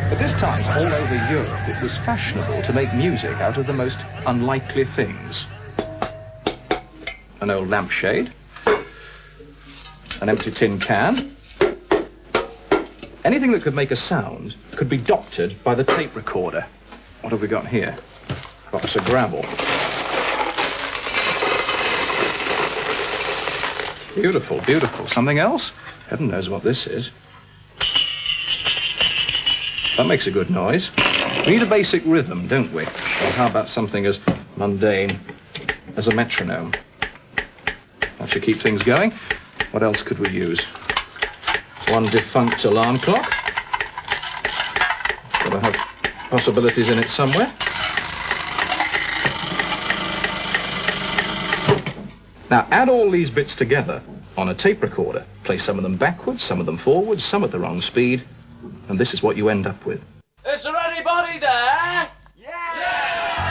At this time, all over Europe, it was fashionable to make music out of the most unlikely things. An old lampshade, an empty tin can. Anything that could make a sound could be doctored by the tape recorder. What have we got here? Box of gravel. Beautiful, beautiful. Something else? Heaven knows what this is. That makes a good noise. We need a basic rhythm, don't we? Or how about something as mundane as a metronome? That should keep things going. What else could we use? One defunct alarm clock. Got to have possibilities in it somewhere. Now, add all these bits together on a tape recorder. Play some of them backwards, some of them forwards, some at the wrong speed, and this is what you end up with. Is there anybody there?